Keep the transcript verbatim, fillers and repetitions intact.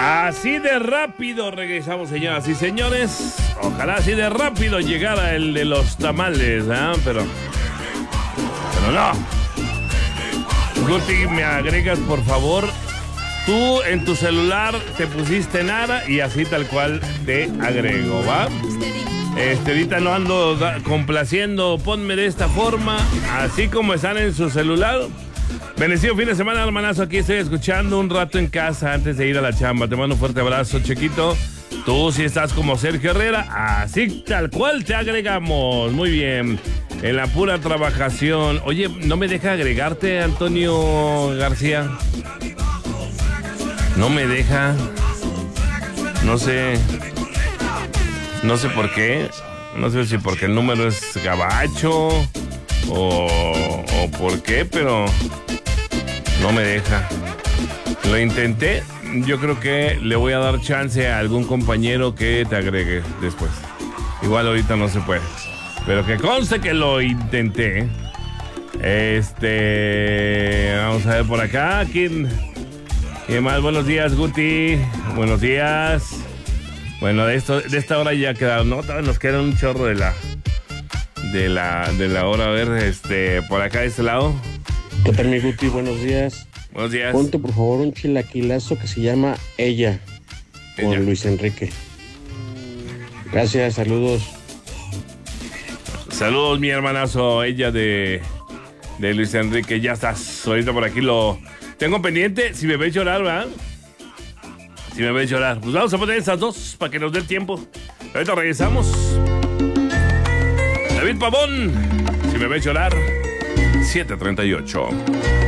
Así de rápido regresamos, señoras y señores. Ojalá así de rápido llegara el de los tamales, ¿eh? Pero... Pero no. Guti, me agregas, por favor. Tú en tu celular te pusiste nada y así tal cual te agrego, ¿va? Este, ahorita no ando da- complaciendo, ponme de esta forma, así como están en su celular. Bendecido fin de semana, hermanazo, aquí estoy escuchando un rato en casa antes de ir a la chamba. Te mando un fuerte abrazo, chiquito. Tú si estás como Sergio Herrera, así tal cual te agregamos. Muy bien, en la pura trabajación. Oye, ¿no me deja agregarte, Antonio García? No me deja. No sé. No sé por qué. No sé si porque el número es gabacho o, o por qué, pero no me deja. Lo intenté. Yo creo que le voy a dar chance a algún compañero que te agregue después. Igual ahorita no se puede. Pero que conste que lo intenté. Este... Vamos a ver por acá. ¿Quién, quién más? Buenos días, Guti. Buenos días. Bueno, de esto, de esta hora ya quedaron, ¿no? Todavía nos queda un chorro de la... De la, de la hora. A ver, este... Por acá de este lado. ¿Qué tal, mi Guti? Buenos días. Buenos días. Ponte, por favor, un chilaquilazo que se llama Ella, con Ella. Luis Enrique. Gracias, saludos. Saludos, mi hermanazo. Ella de... De Luis Enrique. Ya estás. Ahorita por aquí lo... Tengo pendiente. Si me ves llorar, ¿verdad? Si me ves llorar. Pues vamos a poner esas dos para que nos dé el tiempo. Ahorita regresamos. David Pavón. Si me ves llorar. siete treinta y ocho.